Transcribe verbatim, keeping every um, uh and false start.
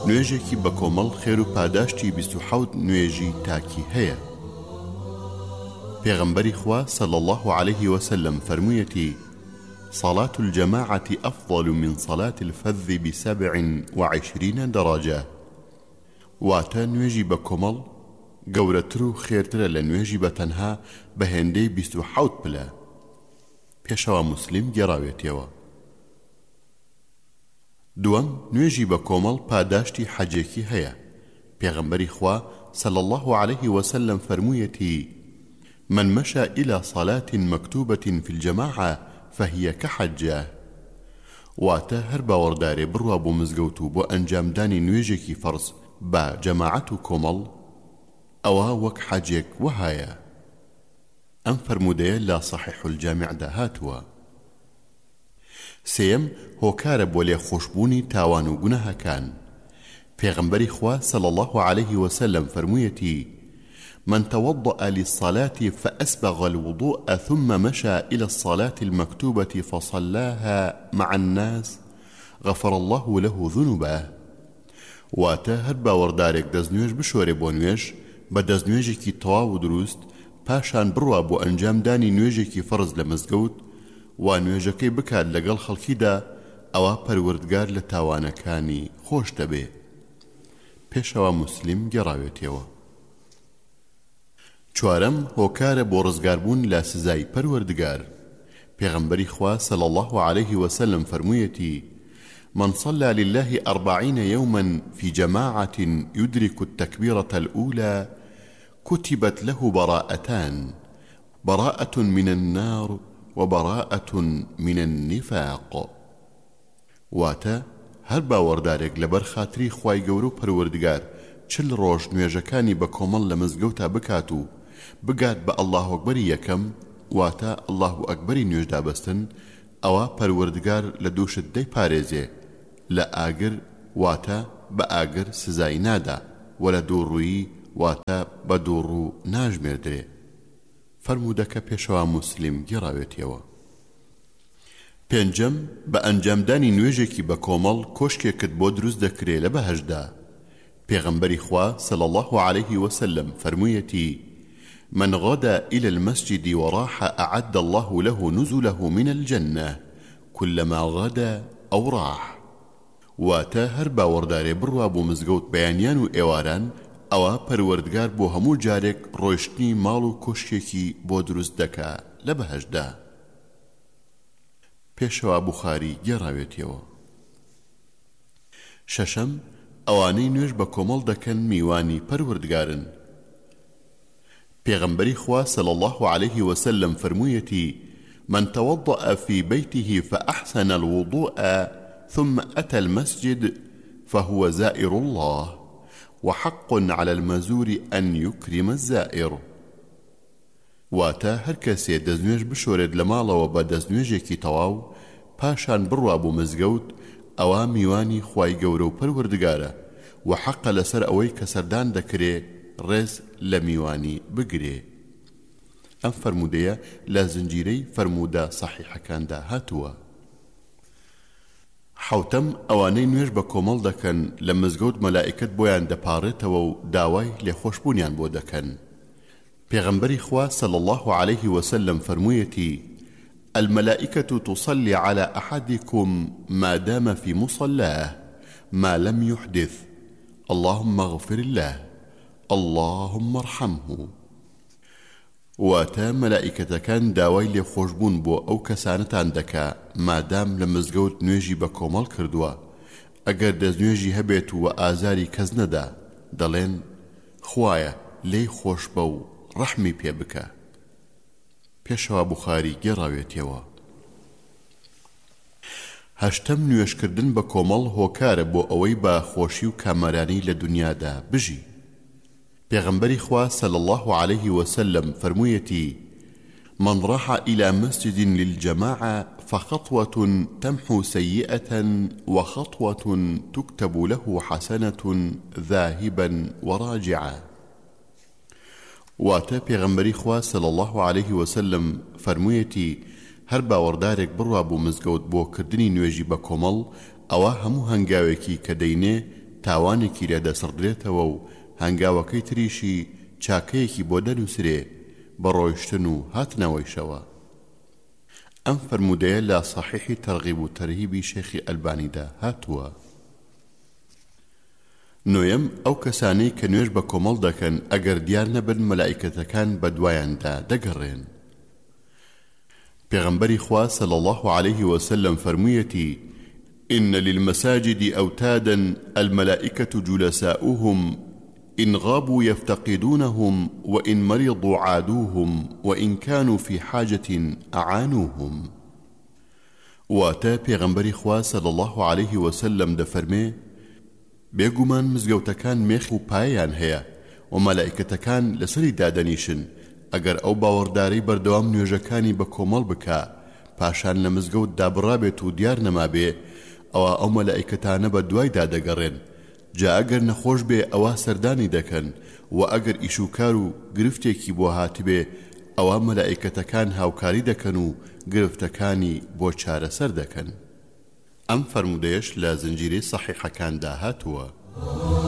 نوێژێکی بە کۆمەڵ خێر و پاداشتی بیست و حەوت نوێژی تاکی هەیە. پێغەمبەری خوا صلی الله عليه وسلم فەرموویەتی: صلاة الجماعة أفضل من صلاة الفذ بسبع وعشرين درجة. واتە نوێژی بە کۆمەڵ گەورەتر و خێرترە لە نوێژی بە تەنها بە هێندەی بیست و حەوت پلە. پێشەوە موسلیم گێڕاوێتەوە. دووەم، نوێژی بە کۆمەڵ پاداشتی حەجێکی هەیە. پێغەمبەری خوا صلی الله عليه وسلم فەرموویەتی: من مشى إلى صلاة مكتوبة في الجماعة فهي كحجة. واتە هەر باوەڕدارێ بڕوا بۆ مزگەوت و بۆ ئەنجامدانی نوێژێکی فەرز با جەماعەت و کۆمەڵ، ئەوە وەک حەجێک وهایە. ئەم فەرموودەیە لە صحیح الجامعدا هاتووە. سێیەم، هۆکارە بۆ لێخۆشبوونی تاوان و گوناهەکان. پێغەمبەری خوا صلی الله عليه وسلم فەرموویەتی: من توضأ للصلاة فأسبغ الوضوء ثم مشى إلى الصلاة المكتوبة فصلاها مع الناس غفر الله له ذنوبه. واتە هەر باوەڕدارێک دەستنوێژ بشۆرێ بۆ نوێژ بە دەستنوێژێکی تەواو و دروست، پاشان بڕوا بۆ ئەنجامدانی نوێژێکی فەرز لە مزگەوت و نوێژەکەی بکات لەگەڵ خەڵکیدا، ئەوە پەروەردگار لە تاوانەکانی خۆش دەبێ. پێشەوە موسلیم گێڕاوێتەوە. چوارەم، هۆکارە بۆ ڕزگاربوون لە سزای پەروەردگار. پێغەمبەری خوا صلی الله عليه وسلم فەرموویەتی: من صلى لله أربعين يوما في جماعة يدرك التكبيرة الأولى كتبت له براءتان، براءة من النار وبراءة من النفاق. واتە هەر باوەڕدارێک لەبەر خاتری خوای گەورە و پەروەردگار چل ڕۆژ نوێژەکانی بە کۆمەڵ لە مزگەوتا بکات و بگات بە ئەڵڵاهو ئەکبەری یەکەم، واتە ئەڵڵاهو ئەکبەری نوێژدا بەستن، ئەوە پەروەردگار لە دووشت دەی پارێزێ، لە ئاگر واتە بە ئاگر سزای نادا، و لە دووڕوویی واتە بە دووڕوو ناژمێردرێ. فەرموودەکە پێشەوە موسلیم گێڕاوێتەوە. پێنجەم، بە ئەنجامدانی نوێژێکی بە کۆمەڵ کۆشکێکت بۆ دروست دەکرێ لە بەهەشدا. پێغەمبەری خوا صلی الله عليه وسلم فەرموویەتی: من غدا إلى المسجد وراح أعد الله له نزله من الجنة كلما غدا أو راح. واتە هەر باوەڕدارێ بڕوا بۆ مزگەوت بەیانیان و ئێواران، ئەوە پەروەردگار بۆ هەموو جارێک ڕۆیشتنی ماڵ و کۆشکێکی بۆ دروست دەکا لە بەهەشدا. پێشەوە بوخاری گێڕاوێتەوە. شەشەم، ئەوانەی نوێژ بە کۆمەڵ دەکەن میوانی پەروەردگارن. پێغەمبەری خوا صلی الله عليه وسلم فەرموویەتی: من توضأ في بيته فأحسن الوضوء ثم أتى المسجد فهو زائر الله وحق على المزور أن يكرم الزائر. واتە هەر کەسێ دەستنوێژ بشۆرێت لە ماڵەوە بە دەستنوێژێکی تەواو، پاشان بڕوا بۆ مزگەوت، ئەوە میوانی خوای گەورە و پەروەردگارە و حەقە لەسەر ئەوەی کە سەردان دەکرێ ڕێز لە میوانی بگرێ. ئەم فەرموودەیە لە زنجیرەی فەرموودە سەحیحەکاندا هاتووە. حەوتەم، ئەوانەی نوێژ بە کۆمەڵ دەکەن لە مزگەوت مەلائیکەت بۆیان دەپاڕێتەوە و داوای لێخۆشبوونیان بۆ دەکەن. پێغەمبەری خوا صلی الله عليه وسلم فەرموویەتی: الملائكة تصلي على أحدكم ما دام في مصلاه ما لم يحدث اللهم اغفر له اللهم ارحمه. واتە مەلائیکەتەکان داوای لێخۆشبوون بۆ ئەو کەسانتان دەکا مادام لە مزگەوت نوێژی بە کۆمەڵ کردووە. ئەگەر دەستنوێژی هەبێت و ئازاری کەس نەدا، دەڵێن: خوایە لێی خۆش بە و ڕەحمی پێ بکە. پێشەوە بوخاری گێڕاوێتەوە. هەشتەم، نوێژکردن بە کۆمەڵ هۆکارە بۆ ئەوەی بە خۆشی و کامەرانی لە دنیادا بژی. پێغەمبەری خوا صلی الله عليه وسلم فەرموویەتی: من راح إلى مسجد للجماعة فخطوة تمحو سيئة وخطوة تكتب له حسنة ذاهبا وراجعة. واتە پێغەمبەری خوا صلی الله عليه وسلم فەرموویەتی: هەر باوەڕدارێک بڕوا بۆ مزگەوت بۆ کردنی نوێژی بە کۆمەڵ، ئەوە هەموو هەنگاوێکی کە دەینێ تاوانێکی لێدەسڕدرێتەوە و هەنگاوەکەی تریشی چاکەیەکی بۆ دەنووسرێ بە ڕۆیشتن و هاتنەوەیشەوە. ئەم فەرمودەیە لە صحیحی تەرغیب و تەرهیبی شێخی ئەلبانیدا هاتووە. نۆیەم ئەو کەسانەی کە نوێژ بە کۆمەڵ دەکەن ئەگەر دیار نەبن مەلائیکەتەکان بە دوایاندا دەگەڕێن. پێغەمبەری خوا صلی الله عليه وسلم فەرموویەتی: إن للمساجد أوتادا الملائكة جلساؤهم إن غابوا يفتقدونهم وإن مرضوا عادوهم وإن كانوا في حاجة أعانوهم. واتا پیغمبری خوا صلی الله عليه وسلم دفرمي بێگومان مزگەوتەکان مێخ و پایان هەیە و مەلائیکەتەکان لەسەری دادەنیشن ئەگەر ئەو باوەڕدارەی بەردەوام نوێژەکانی بە کۆمەڵ بکا پاشان لە مزگەوت دابڕابێت و دیار نەمابێ ئەوە ئەو مەلائیکەتانە بە دوای دادەگەڕێن. جا ئەگەر نەخۆش بێ ئەوە سەردانی دەکەن و ئەگەر ئیشوکار و گرفتێکی بۆ هاتبێ ئەوە مەلائیکەتەکان هاوکاری دەکەن و گرفتەکانی بۆ چارەسەر دەکەن. ئەم فەرمودەیەش لە زنجیرەی سەحیحەکاندا هاتووە.